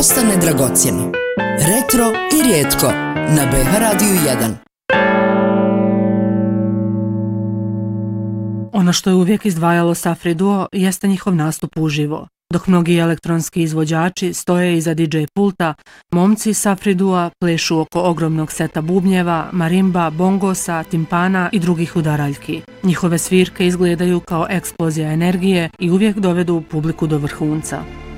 postane dragocjeno. Retro i rijetko na BH Radiju 1. Ono što je uvijek izdvajalo Safri Duo jeste njihov nastup uživo. Dok mnogi elektronski izvođači stoje iza DJ pulta, momci Safri Duo plešu oko ogromnog seta bubnjeva, marimba, bongosa, timpana i drugih udaraljki. Njihove svirke izgledaju kao eksplozija energije i uvijek dovedu publiku do vrhunca.